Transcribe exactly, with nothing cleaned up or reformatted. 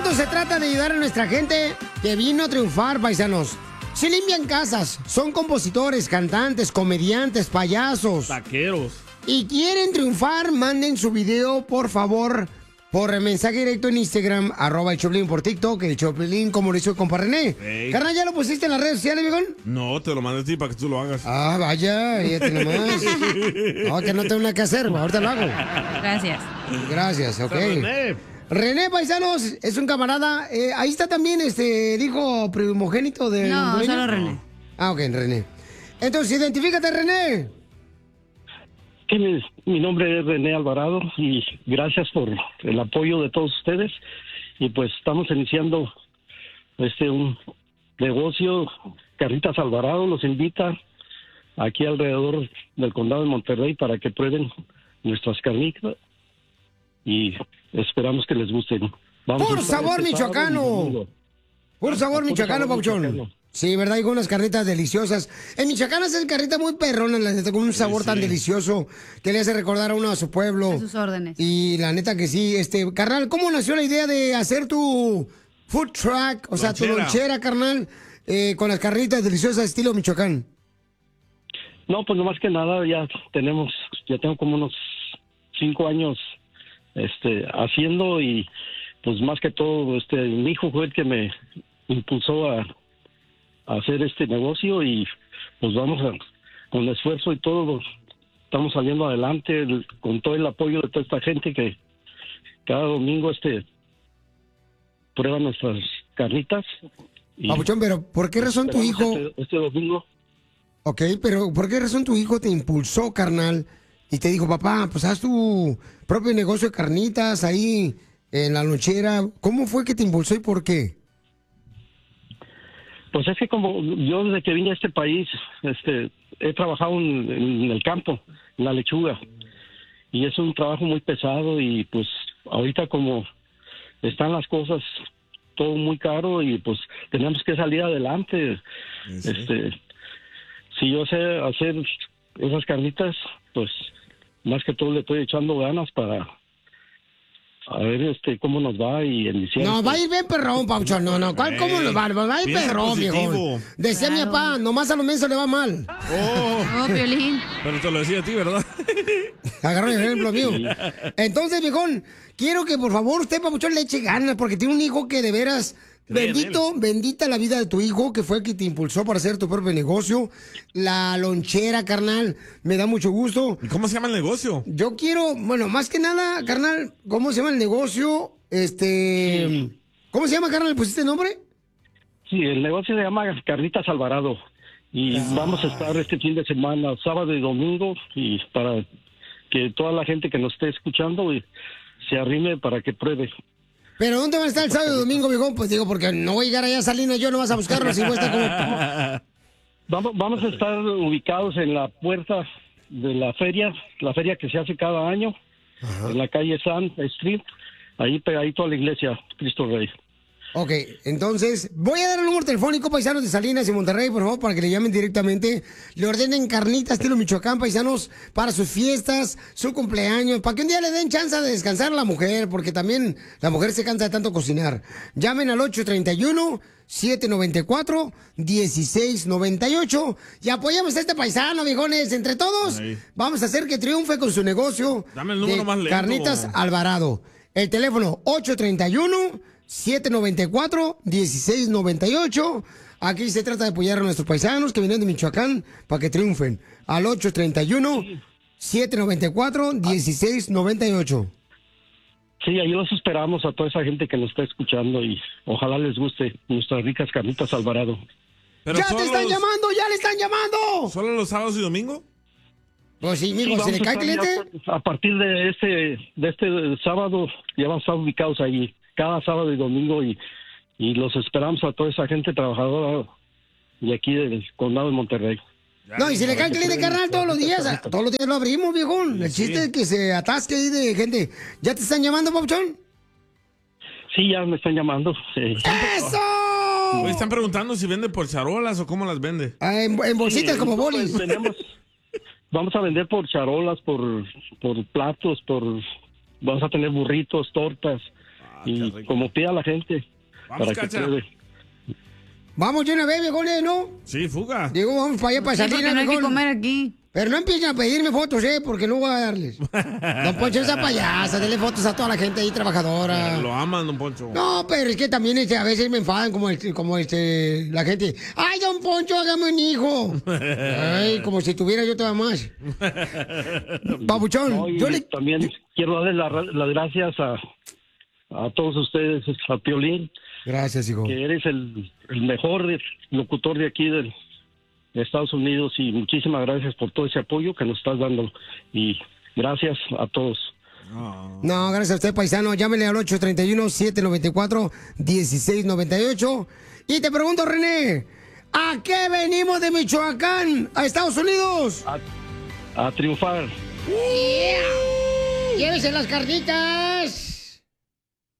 segmento se trata de ayudar a nuestra gente que vino a triunfar, paisanos. Se limpian casas, son compositores, cantantes, comediantes, payasos. Taqueros. Y quieren triunfar, manden su video, por favor, por mensaje directo en Instagram, arroba el Choplin, por TikTok, el Choplin, como lo hizo el compa René. Hey. Carnal, ¿ya lo pusiste en las redes sociales, viejón? No, te lo mandé a ti para que tú lo hagas. Ah, vaya, fíjate nomás. No, que no tengo nada que hacer, ahorita lo hago. Gracias. Gracias, ok. René. René, paisanos, es un camarada. Eh, ahí está también este el hijo primogénito de... No, dueño. solo René. Ah, ok, René. Entonces, identifícate, René. Que mi, mi nombre es René Alvarado y gracias por el apoyo de todos ustedes. Y pues estamos iniciando este un negocio. Carnitas Alvarado los invita aquí alrededor del condado de Monterrey para que prueben nuestras carnitas y esperamos que les gusten. Vamos Por a estar sabor este sábado y michoacano. domingo. Por sabor Por michoacano, sabor Pauchón. michoacano. Sí, ¿verdad? Hay unas carnitas deliciosas. En Michoacán hacen carnitas muy perronas, la neta, con un sabor sí. tan delicioso que le hace recordar a uno a su pueblo. A sus órdenes. Y la neta que sí, este, carnal, ¿cómo nació la idea de hacer tu food truck, o sea, tu Lonchera. lonchera, carnal, eh, con las carnitas deliciosas estilo Michoacán? No, pues no más que nada ya tenemos, ya tengo como unos cinco años este haciendo y pues más que todo este mi hijo fue el que me impulsó a, a hacer este negocio y pues vamos a, con esfuerzo y todo estamos saliendo adelante el- con todo el apoyo de toda esta gente que cada domingo este prueba nuestras carnitas. Y Papuchón, pero ¿por qué razón tu esperamos hijo... este, este domingo Ok, pero ¿por qué razón tu hijo te impulsó, carnal? Y te dijo, papá, pues haz tu propio negocio de carnitas ahí en la lonchera. ¿Cómo fue que te impulsó y por qué? Pues es que como yo desde que vine a este país, este, he trabajado en, en el campo, en la lechuga, y es un trabajo muy pesado y pues ahorita como están las cosas todo muy caro y pues tenemos que salir adelante. Sí. Este, si yo sé hacer esas carnitas, pues más que todo le estoy echando ganas para a ver este cómo nos va y en diciembre. No, va a ir bien perrón, Pauchón. No, no, ¿cuál, ¿cómo nos va? Va a ir Piensa perrón, positivo. viejo. Decía mi Claro. papá, nomás a los mensos le va mal. Oh, Oh, Piolín. pero te lo decía a ti, ¿verdad? Agarró el ejemplo mío. Entonces, viejón, quiero que por favor usted, Papuchón, le eche ganas, porque tiene un hijo que de veras... Cree en Bendito, bendita la vida de tu hijo, que fue el que te impulsó para hacer tu propio negocio. La lonchera, carnal, me da mucho gusto. ¿Y cómo se llama el negocio? Yo quiero, bueno, más que nada, carnal, ¿cómo se llama el negocio? Este... ¿Cómo se llama, carnal? ¿Le pusiste nombre? Sí, el negocio se llama Carnitas Alvarado y vamos a estar este fin de semana, sábado y domingo, y para que toda la gente que nos esté escuchando y se arrime para que pruebe. ¿Pero dónde va a estar el sábado y domingo, viejón? Pues digo, porque no voy a llegar allá a Salinas, yo no vas a buscarlo, si cuesta como... Vamos, vamos a estar ubicados en la puerta de la feria, la feria que se hace cada año, en la calle San Street, ahí pegadito a la iglesia Cristo Rey. Ok, entonces, voy a dar el número telefónico, paisanos de Salinas y Monterrey, por favor, para que le llamen directamente. Le ordenen carnitas estilo Michoacán, paisanos, para sus fiestas, su cumpleaños, para que un día le den chance de descansar a la mujer, porque también la mujer se cansa de tanto cocinar. Llamen al ocho treinta y uno, siete noventa y cuatro, dieciséis noventa y ocho y apoyamos a este paisano, viejones. Entre todos, Ahí. vamos a hacer que triunfe con su negocio. Dame el número de más lento. Carnitas Alvarado. El teléfono ocho treinta y uno, siete noventa y cuatro, dieciséis noventa y ocho. Aquí se trata de apoyar a nuestros paisanos que vienen de Michoacán para que triunfen. Al ocho treinta y uno, siete noventa y cuatro, dieciséis noventa y ocho. Sí, ahí los esperamos a toda esa gente que nos está escuchando y ojalá les guste nuestras ricas carnitas Alvarado. Pero ¡Ya solo te están los- llamando! ¡Ya le están llamando! ¿Solo los sábados y domingos? Pues sí, Sí, mijo, ¿se vamos le a cae estar cliente? ya A partir de este, de este sábado ya vamos a estar ubicados ahí, cada sábado y domingo y, y los esperamos a toda esa gente trabajadora de aquí del condado de Monterrey. No, y si le cae cliente, carnal, todos los días. a- Todos los días lo abrimos, viejón. El chiste es que se atasque ahí de gente. ¿Ya te están llamando, Pauchón? Sí, ya me están llamando. sí. ¡Eso! Hoy están preguntando si vende por charolas o cómo las vende. Ah, en, en bolsitas Sí, como no, bolis. pues, tenemos- vamos a vender por charolas, por, por platos, por vamos a tener burritos, tortas. y como pida la gente. Vamos, para Cacha. que pruebe. Vamos de una vez, mejor, ¿no? Sí, fuga. Digo, vamos para allá, para Sí, porque Salinas, no hay que mejor. comer aquí. Pero no empiecen a pedirme fotos, ¿eh? Porque no voy a darles. Don Poncho, esa payasa, dele fotos a toda la gente ahí trabajadora. Lo aman, don Poncho. No, pero es que también este, a veces me enfadan como, este, como este, la gente. ¡Ay, don Poncho, hágame un hijo! Ay, como si tuviera yo todavía más. Babuchón, No, y yo le... también quiero darle la- las gracias a, a todos ustedes, a Piolín, Gracias, hijo. que eres el, el mejor locutor de aquí del, de Estados Unidos, y muchísimas gracias por todo ese apoyo que nos estás dando, y gracias a todos. No, gracias a usted, paisano. Llámele al ocho tres uno, siete nueve cuatro, uno seis nueve ocho. Y te pregunto, René, ¿a qué venimos de Michoacán a Estados Unidos? A triunfar. Yeah. Llévese las carnitas.